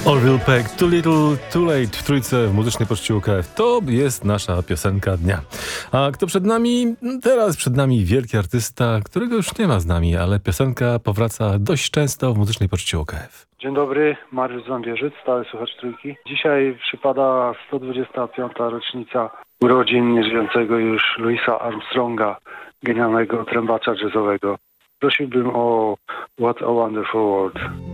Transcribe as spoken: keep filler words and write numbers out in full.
Orville Peck, Too Little, Too Late w trójce w muzycznej poczcie U K F. To jest nasza piosenka dnia. A kto przed nami? Teraz przed nami wielki artysta, którego już nie ma z nami, ale piosenka powraca dość często w muzycznej poczcie U K F. Dzień dobry, Mariusz Zambierzyc, stały słuchacz trójki. Dzisiaj przypada sto dwudziesta piąta rocznica urodzin nieżyjącego już Louisa Armstronga, genialnego trębacza jazzowego. Prosiłbym o What a Wonderful World.